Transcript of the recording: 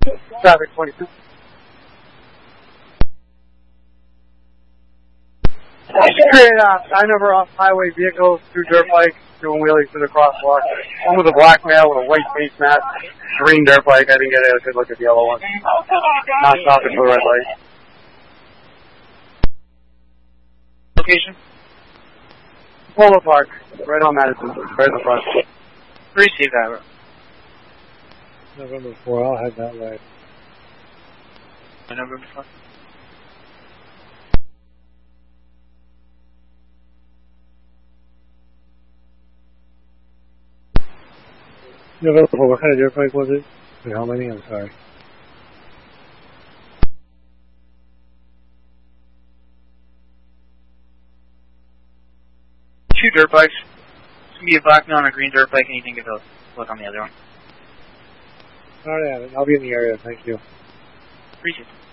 Traffic 22. Create 9-number off-highway vehicles, 2 dirt bikes, doing wheelies through the crosswalk. One with a black male with a white face mask, green dirt bike. I didn't get a good look at the yellow one. Not stopping for the red light. Location? Polo Park, right on Madison, right in the front. Receive that. November 4, I'll head that way. November 4. November 4, what kind of dirt bike was it? Wait, how many? I'm sorry. Two dirt bikes. It's going to be a black male and a green dirt bike, and you can give a look on the other one. Alright, I'll be in the area, thank you. Appreciate it.